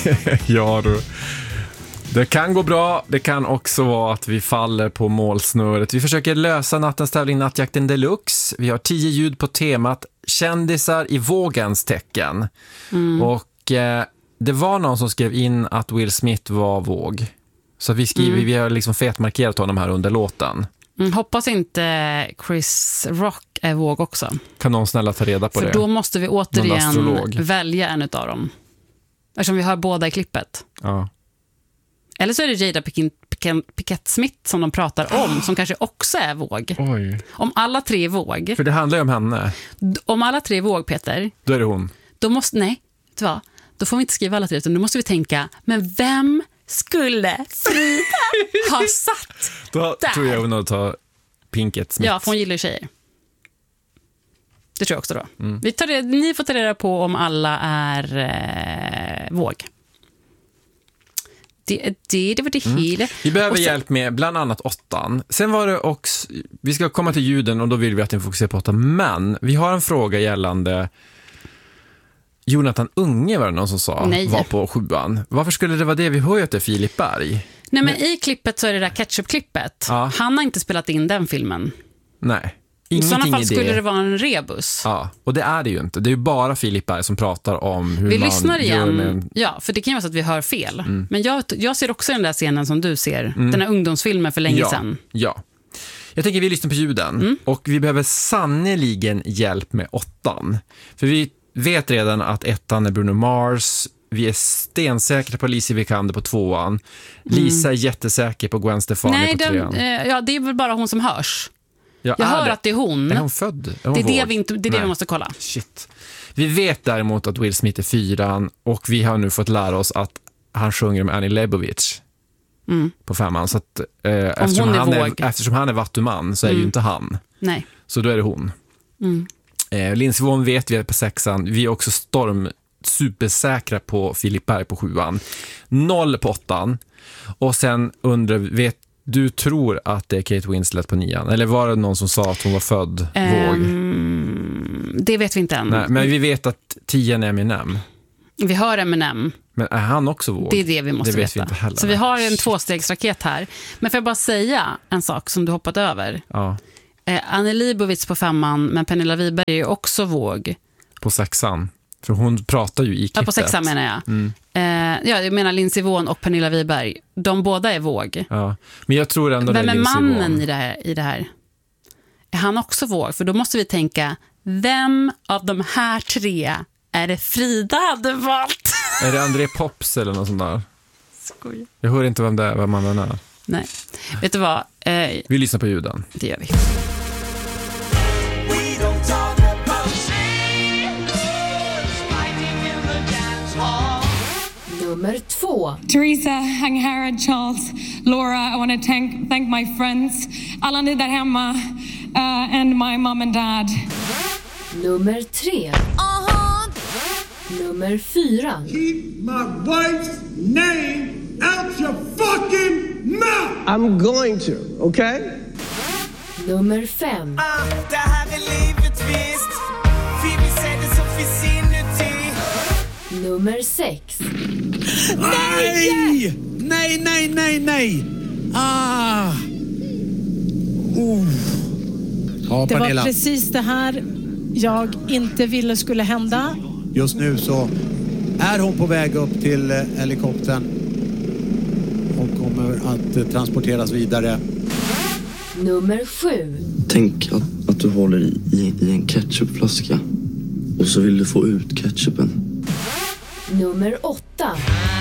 Ja du. Det kan gå bra, det kan också vara att vi faller på målsnöret. Vi försöker lösa nattens tävling Nattjakten Deluxe. Vi har 10 ljud på temat kändisar i vågens tecken. Och det var någon som skrev in att Will Smith var våg. Så vi har liksom fetmarkerat honom här under låten. Hoppas inte Chris Rock är våg också. Kan någon snälla ta reda på det? För då måste vi återigen välja en utav dem. Eftersom vi har båda i klippet. Ja. Eller så är det Jada Pinkett Smith som de pratar om, som kanske också är våg. Oj. Om alla tre är våg. För det handlar ju om henne. Om alla tre är våg, Peter. Då är det hon. Då måste, nej, vet du vad? Då får vi inte skriva alla tre, utan då måste vi tänka, men vem skulle Frida ha satt då där? Tror jag hon tar Pinkett Smith. Ja, för hon gillar ju tjejer. Det tror jag också då. Ni får ta reda på om alla är våg. Det var det hela. Vi behöver hjälp med bland annat 8. Sen var det också, vi ska komma till ljuden och då vill vi att ni fokuserar på 8. Men vi har en fråga gällande Jonathan Unge, var det någon som sa. Nej. Var på 7. Varför skulle det vara det? Vi hör ju att det är Filip Berg. Nej, men i klippet så är det där ketchup-klippet. Ja. Han har inte spelat in den filmen. Nej. I sådana fall i skulle det vara en rebus. Ja, och det är det ju inte. Det är ju bara Filip Berg som pratar om hur vi man lyssnar igen. med... Ja, för det kan ju vara så att vi hör fel. Men jag ser också den där scenen som du ser. Den här ungdomsfilmen för länge sedan. Ja. Jag tänker vi lyssnar på ljuden. Och vi behöver sannoliken hjälp med 8. För vi vet redan att 1 är Bruno Mars. Vi är stensäkra på Alicia Vikander på 2. Lisa är jättesäker på Gwen Stefani på 3. Ja, det är väl bara hon som hörs. Ja, jag hör att det är hon. Är hon född? Är hon det är det vi måste kolla. Shit. Vi vet däremot att Will Smith är 4 och vi har nu fått lära oss att han sjunger om Annie Leibovitz på 5. Så att, eftersom han är vattuman så är ju inte han. Nej. Så då är det hon. Lindsey Vonn vet vi är på 6. Vi är också supersäkra på Filip Berg på 7. 0 på 8. Och sen du tror att det är Kate Winslet på 9. Eller var det någon som sa att hon var född våg? Det vet vi inte än. Nej, men vi vet att 10 är Eminem. Vi hör Eminem. Men är han också våg? Det är det vi måste vet veta. Vi inte heller. Så vi har en 2-stegsraket här. Men får jag bara säga en sak som du hoppat över? Ja. Annie Leibovitz på 5, men Pernilla Wiberg är ju också våg. På 6. För hon pratar ju i klippet. Ja, på 6 menar jag. Jag menar Lindsey Vonn och Pernilla Wiberg. De båda är våg. Ja. Men jag tror ändå vem det är Lindsey Vonn. mannen i det här? Är han också våg? För då måste vi tänka, vem av de här 3 är det Frida hade valt? Är det André Pops eller något sånt där? Skoja. Jag hör inte vem mannen är. Nej. Vet du vad? Vi lyssnar på ljuden. Det gör vi. Nummer 2. Teresa, Hanghara, Charles, Laura, I want to thank my friends, alla ni där hemma, and my mom and dad. Nummer 3. Nummer 4. Keep my wife's name out your fucking mouth! I'm going to, okay? Nummer 5. Det här är livet visst. Vi ser det som finns inuti. Nummer 6. Nej! Nej! Ah! Ja, det Pernilla. var precis det här jag inte ville skulle hända. Just nu så är hon på väg upp till helikoptern och kommer att transporteras vidare. Nummer 7. Tänk att du håller i en ketchupflaska och så vill du få ut ketchupen. Nummer 8.